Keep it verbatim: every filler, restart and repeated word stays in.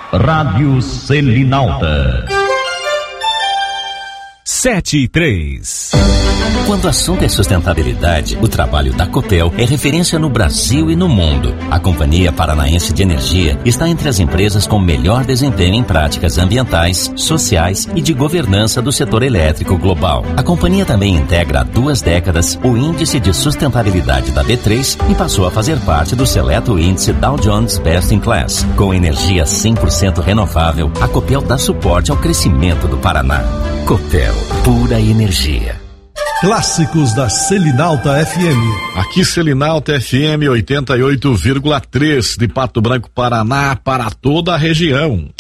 Rádio Selinalta. Sete e três. Quando o assunto é sustentabilidade, o trabalho da Copel é referência no Brasil e no mundo. A Companhia Paranaense de Energia está entre as empresas com melhor desempenho em práticas ambientais, sociais e de governança do setor elétrico global. A companhia também integra há duas décadas o Índice de Sustentabilidade da B três e passou a fazer parte do seleto índice Dow Jones Best in Class. Com energia cem por cento renovável, a Copel dá suporte ao crescimento do Paraná. Copel, pura energia. Clássicos da Selinalta F M. Aqui Selinalta F M oitenta e oito vírgula três de Pato Branco, Paraná, para toda a região.